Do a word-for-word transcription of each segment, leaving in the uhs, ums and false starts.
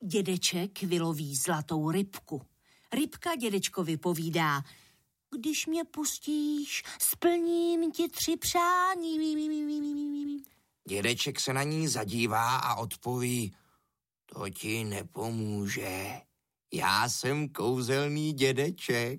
Dědeček vyloví zlatou rybku. Rybka dědečkovi povídá: když mě pustíš, splním ti tři přání. Dědeček se na ní zadívá a odpoví: to ti nepomůže. Já jsem kouzelný dědeček.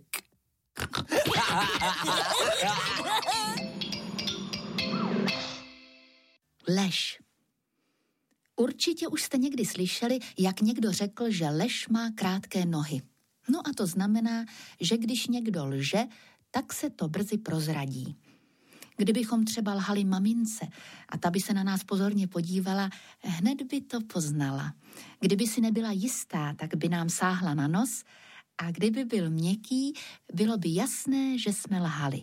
Lež. Určitě už jste někdy slyšeli, jak někdo řekl, že lež má krátké nohy. No a to znamená, že když někdo lže, tak se to brzy prozradí. Kdybychom třeba lhali mamince a ta by se na nás pozorně podívala, hned by to poznala. Kdyby si nebyla jistá, tak by nám sáhla na nos a kdyby byl měkký, bylo by jasné, že jsme lhali.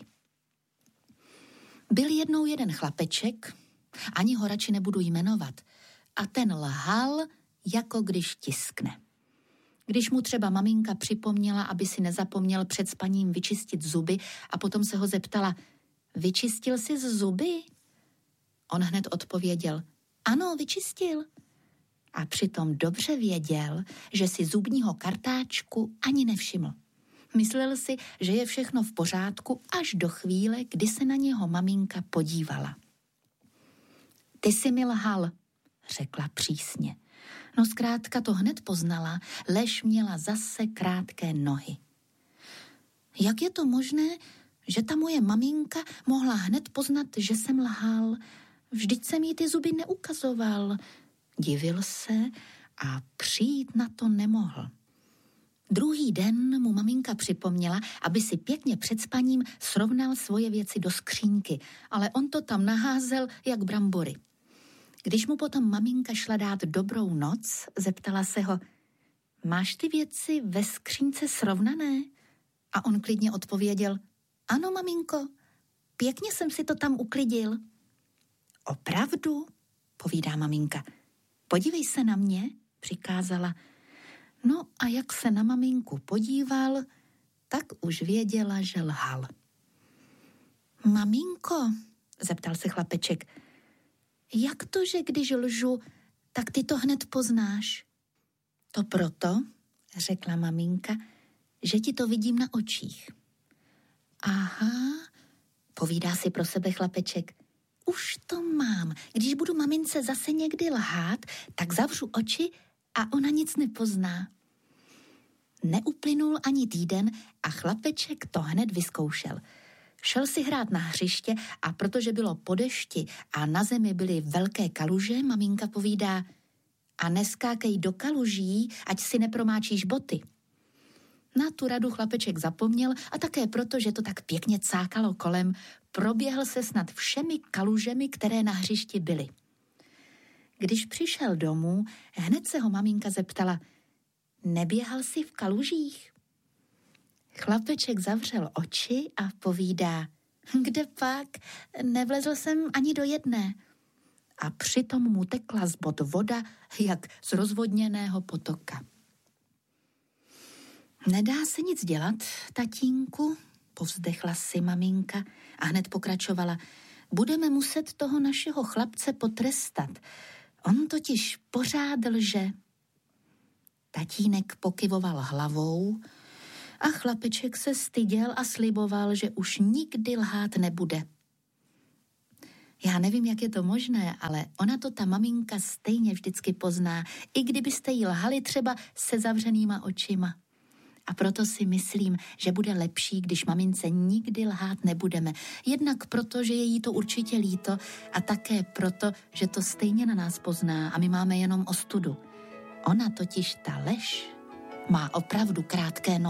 Byl jednou jeden chlapeček, ani ho radši nebudu jmenovat, a ten lhal, jako když tiskne. Když mu třeba maminka připomněla, aby si nezapomněl před spaním vyčistit zuby a potom se ho zeptala: vyčistil jsi z zuby? On hned odpověděl: ano, vyčistil. A přitom dobře věděl, že si zubního kartáčku ani nevšiml. Myslel si, že je všechno v pořádku až do chvíle, kdy se na něho maminka podívala. Ty jsi mi lhal, řekla přísně. No zkrátka to hned poznala, lež měla zase krátké nohy. Jak je to možné, že ta moje maminka mohla hned poznat, že jsem lhal? Vždyť jsem jí ty zuby neukazoval. Divil se a přijít na to nemohl. Druhý den mu maminka připomněla, aby si pěkně před spaním srovnal svoje věci do skřínky, ale on to tam naházel jak brambory. Když mu potom maminka šla dát dobrou noc, zeptala se ho: máš ty věci ve skřínce srovnané? A on klidně odpověděl: ano, maminko, pěkně jsem si to tam uklidil. Opravdu? Povídá maminka. Podívej se na mě, přikázala. No a jak se na maminku podíval, tak už věděla, že lhal. Maminko, zeptal se chlapeček, jak to, že když lžu, tak ty to hned poznáš? To proto, řekla maminka, že ti to vidím na očích. Aha, povídá si pro sebe chlapeček. Už to mám. Když budu mamince zase někdy lhát, tak zavřu oči a ona nic nepozná. Neuplynul ani týden a chlapeček to hned vyzkoušel. Šel si hrát na hřiště a protože bylo po dešti a na zemi byly velké kaluže, maminka povídá: a neskákej do kaluží, ať si nepromáčíš boty. Na tu radu chlapeček zapomněl a také proto, že to tak pěkně cákalo kolem, proběhl se snad všemi kalužemi, které na hřišti byly. Když přišel domů, hned se ho maminka zeptala: neběhal jsi v kalužích? Chlapeček zavřel oči a povídá: kde pak, nevlezl jsem ani do jedné. A přitom mu tekla z bot voda, jak z rozvodněného potoka. Nedá se nic dělat, tatínku, povzdechla si maminka a hned pokračovala: budeme muset toho našeho chlapce potrestat. On totiž pořád lže. Tatínek pokyvoval hlavou a chlapeček se styděl a sliboval, že už nikdy lhát nebude. Já nevím, jak je to možné, ale ona to ta maminka stejně vždycky pozná, i kdybyste jí lhali třeba se zavřenýma očima. A proto si myslím, že bude lepší, když mamince nikdy lhát nebudeme. Jednak proto, že je jí to určitě líto a také proto, že to stejně na nás pozná a my máme jenom ostudu. Ona totiž ta lež má opravdu krátké nohy.